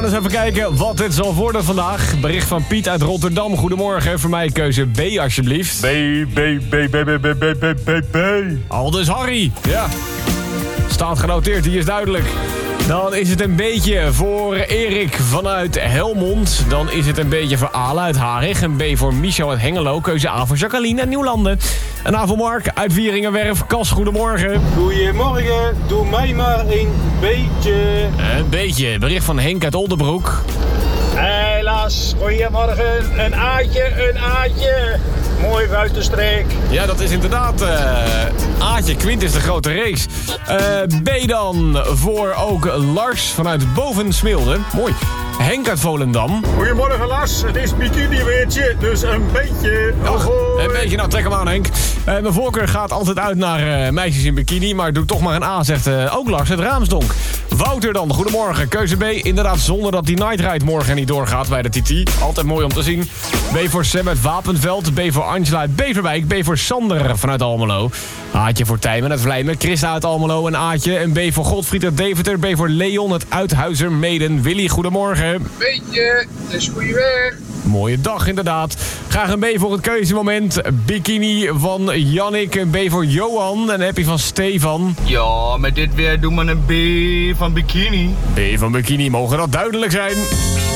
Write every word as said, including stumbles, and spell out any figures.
eens even kijken wat dit zal worden vandaag. Bericht van Piet uit Rotterdam. Goedemorgen. Voor mij keuze B alsjeblieft. B, B, B, B, B, B, B, B, B, B. Aldus Harry. Ja. Staat genoteerd, die is duidelijk. Dan is het een beetje voor Erik vanuit Helmond. Dan is het een beetje voor Ale uit Harig. Een B voor Michel uit Hengelo. Keuze A voor Jacqueline uit Nieuwlanden. Een A voor Mark uit Wieringenwerf. Kas, goedemorgen. Goedemorgen, doe mij maar een beetje. Een beetje. Bericht van Henk uit Oldenbroek. Helaas, goedemorgen, een aatje, een aatje. Mooi buitenstreek. Ja, dat is inderdaad uh, Aatje Quintus de grote race. Uh, B dan voor ook Lars vanuit Bovensmilde. Mooi. Henk uit Volendam. Goedemorgen Lars, het is bikini weertje, dus een beetje. Ach, een beetje, nou trek hem aan Henk. Uh, mijn voorkeur gaat altijd uit naar uh, meisjes in bikini, maar doe toch maar een A, zegt uh, ook Lars uit Raamsdonk. Wouter dan, goedemorgen. Keuze B, inderdaad zonder dat die night ride morgen niet doorgaat bij de T T. Altijd mooi om te zien. B voor Sam uit Wapenveld, B voor Angela uit Beverwijk, B voor Sander vanuit Almelo. Aatje voor Tijmen uit Vlijmen, Christa uit Almelo, een Aatje. En B voor Godfried uit Deventer, B voor Leon uit Uithuizermeden. Willy, goedemorgen. Beetje, het is goede weg. Mooie dag inderdaad. Graag een B voor het keuzemoment. Bikini van Jannik, een B voor Johan. En dan heb je van Stefan. Ja, met dit weer doen we een B van bikini. B van bikini, mogen dat duidelijk zijn.